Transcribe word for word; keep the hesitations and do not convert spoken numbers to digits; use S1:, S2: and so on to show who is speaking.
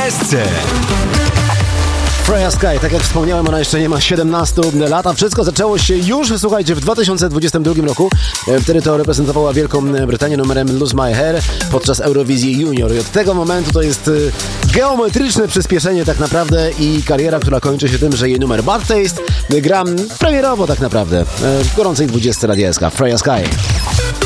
S1: S C.
S2: Freya Sky, tak jak wspomniałem, ona jeszcze nie ma siedemnastu lat, a wszystko zaczęło się już, słuchajcie, w dwa tysiące dwudziestym drugim roku. Wtedy to reprezentowała Wielką Brytanię numerem Lose My Hair podczas Eurowizji Junior. I od tego momentu to jest geometryczne przyspieszenie tak naprawdę i kariera, która kończy się tym, że jej numer Bad Taste gram premierowo tak naprawdę w gorącej dwudziestce Radia S K. Freya Sky.